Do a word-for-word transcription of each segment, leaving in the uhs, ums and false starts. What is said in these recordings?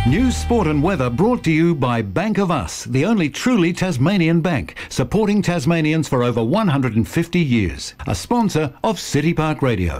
News, sport and weather brought to you by Bank of Us, the only truly Tasmanian bank, supporting Tasmanians for over one hundred fifty years. A sponsor of City Park Radio.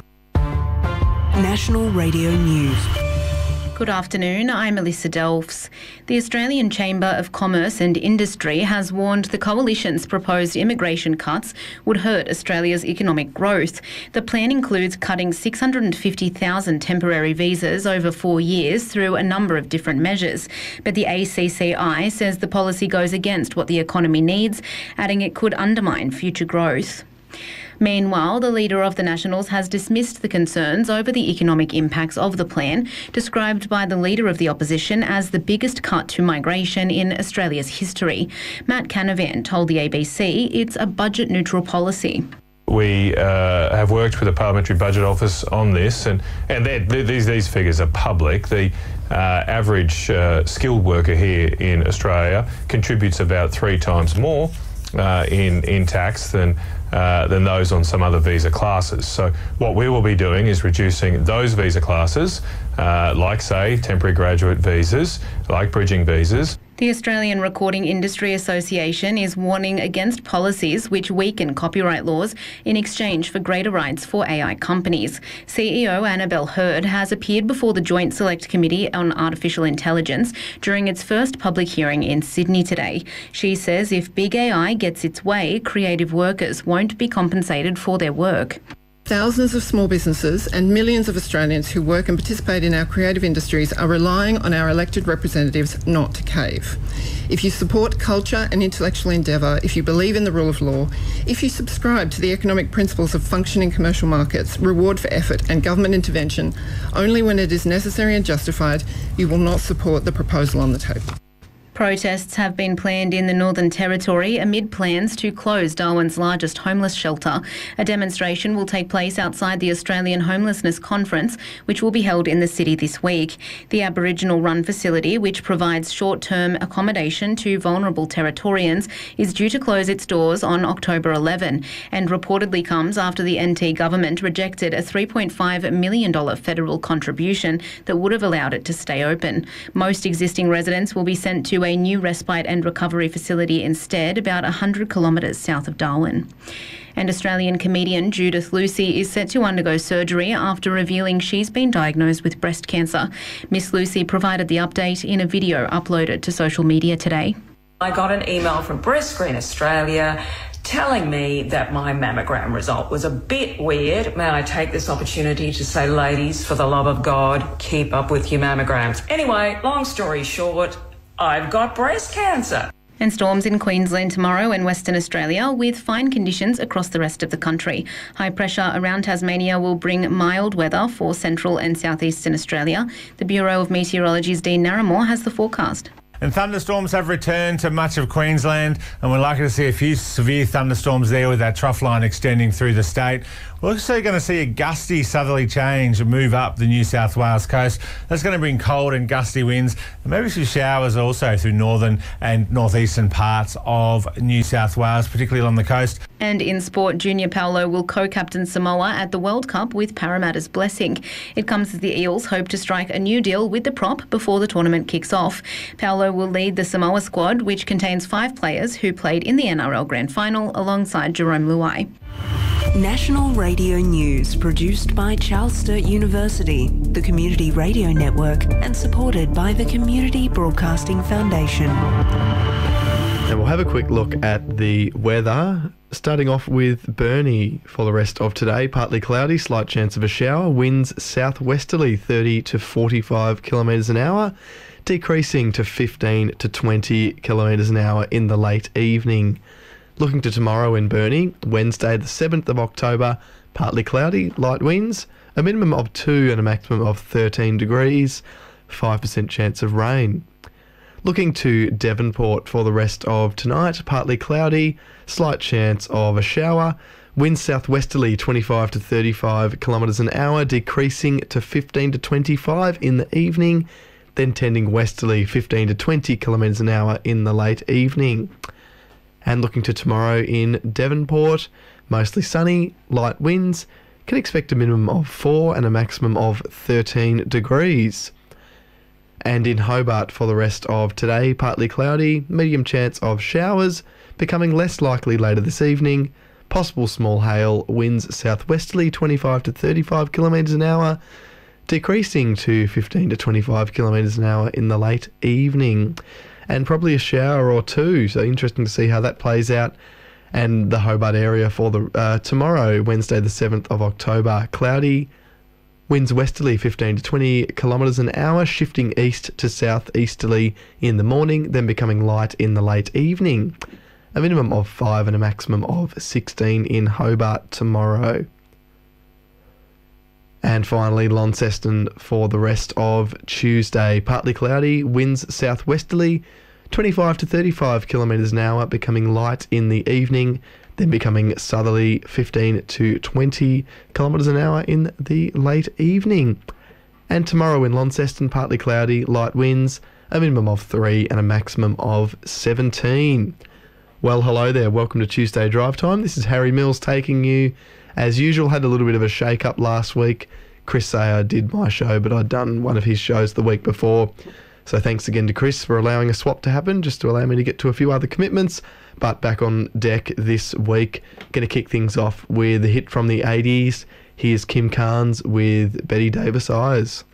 National Radio News. Good afternoon, I'm Melissa Delfs. The Australian Chamber of Commerce and Industry has warned the Coalition's proposed immigration cuts would hurt Australia's economic growth. The plan includes cutting six hundred fifty thousand temporary visas over four years through a number of different measures. But the A C C I says the policy goes against what the economy needs, adding it could undermine future growth. Meanwhile, the leader of the Nationals has dismissed the concerns over the economic impacts of the plan, described by the leader of the opposition as the biggest cut to migration in Australia's history. Matt Canavan told the A B C it's a budget-neutral policy. We uh, have worked with the Parliamentary Budget Office on this, and, and these, these figures are public. The uh, average uh, skilled worker here in Australia contributes about three times more uh, in, in tax than Uh, than those on some other visa classes. So what we will be doing is reducing those visa classes, uh, like, say, temporary graduate visas, like bridging visas. The Australian Recording Industry Association is warning against policies which weaken copyright laws in exchange for greater rights for A I companies. C E O Annabelle Hurd has appeared before the Joint Select Committee on Artificial Intelligence during its first public hearing in Sydney today. She says if big A I gets its way, creative workers won't be compensated for their work. Thousands of small businesses and millions of Australians who work and participate in our creative industries are relying on our elected representatives not to cave. If you support culture and intellectual endeavour, if you believe in the rule of law, if you subscribe to the economic principles of functioning commercial markets, reward for effort and government intervention only when it is necessary and justified, you will not support the proposal on the table. Protests have been planned in the Northern Territory amid plans to close Darwin's largest homeless shelter. A demonstration will take place outside the Australian Homelessness Conference, which will be held in the city this week. The Aboriginal-run facility, which provides short-term accommodation to vulnerable Territorians, is due to close its doors on October eleventh and reportedly comes after the N T government rejected a three point five million dollars federal contribution that would have allowed it to stay open. Most existing residents will be sent to a new respite and recovery facility instead, about one hundred kilometres south of Darwin. And Australian comedian Judith Lucy is set to undergo surgery after revealing she's been diagnosed with breast cancer. Miss Lucy provided the update in a video uploaded to social media today. I got an email from Breast Screen Australia telling me that my mammogram result was a bit weird. May I take this opportunity to say, ladies, for the love of God, keep up with your mammograms. Anyway, long story short, I've got breast cancer. And storms in Queensland tomorrow and Western Australia, with fine conditions across the rest of the country. High pressure around Tasmania will bring mild weather for central and southeastern Australia. The Bureau of Meteorology's Dean Narramore has the forecast. And thunderstorms have returned to much of Queensland, and we're likely to see a few severe thunderstorms there with that trough line extending through the state. We're also going to see a gusty southerly change move up the New South Wales coast. That's going to bring cold and gusty winds, and maybe some showers also through northern and northeastern parts of New South Wales, particularly along the coast. And in sport, Junior Paulo will co-captain Samoa at the World Cup with Parramatta's blessing. It comes as the Eels hope to strike a new deal with the prop before the tournament kicks off. Paulo will lead the Samoa squad, which contains five players who played in the N R L Grand Final alongside Jerome Luai. National Radio News, produced by Charles Sturt University, the Community Radio Network, and supported by the Community Broadcasting Foundation. And we'll have a quick look at the weather, starting off with Burnie for the rest of today. Partly cloudy, slight chance of a shower, winds southwesterly thirty to forty-five kilometres an hour, decreasing to fifteen to twenty kilometres an hour in the late evening. Looking to tomorrow in Burnie, Wednesday the seventh of October, partly cloudy, light winds, a minimum of two and a maximum of thirteen degrees, five percent chance of rain. Looking to Devonport for the rest of tonight, partly cloudy, slight chance of a shower, winds southwesterly twenty-five to thirty-five kilometres an hour, decreasing to fifteen to twenty-five in the evening, then tending westerly fifteen to twenty kilometres an hour in the late evening. And looking to tomorrow in Devonport, mostly sunny, light winds, can expect a minimum of four and a maximum of thirteen degrees. And in Hobart for the rest of today, partly cloudy, medium chance of showers, becoming less likely later this evening. Possible small hail, winds southwesterly twenty-five to thirty-five kilometres an hour, decreasing to fifteen to twenty-five kilometres an hour in the late evening. And probably a shower or two, so interesting to see how that plays out. And the Hobart area for the uh, tomorrow, Wednesday the seventh of October, cloudy, winds westerly fifteen to twenty kilometres an hour, shifting east to southeasterly in the morning, then becoming light in the late evening. A minimum of five and a maximum of sixteen in Hobart tomorrow. And finally, Launceston for the rest of Tuesday. Partly cloudy, winds southwesterly, twenty-five to thirty-five kilometres an hour, becoming light in the evening, then becoming southerly, fifteen to twenty kilometres an hour in the late evening. And tomorrow in Launceston, partly cloudy, light winds, a minimum of three and a maximum of seventeen. Well, hello there. Welcome to Tuesday Drive Time. This is Harry Mills taking you. As usual, had a little bit of a shake-up last week. Chris Sayer did my show, but I'd done one of his shows the week before. So thanks again to Chris for allowing a swap to happen, just to allow me to get to a few other commitments. But back on deck this week, going to kick things off with a hit from the eighties. Here's Kim Carnes with Betty Davis Eyes.